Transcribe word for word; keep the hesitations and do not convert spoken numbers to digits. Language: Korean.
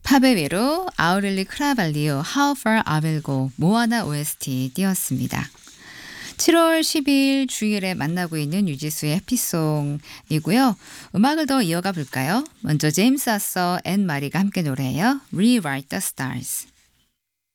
팝의 위로 아우렐리 크라발리오 How Far I Will Go 모아나 오에스티 띄웠습니다. 칠월 십이일 주일에 만나고 있는 유지수의 해피송이고요. 음악을 더 이어가 볼까요? 먼저 제임스 아서 앤 마리가 함께 노래해요. Rewrite the Stars.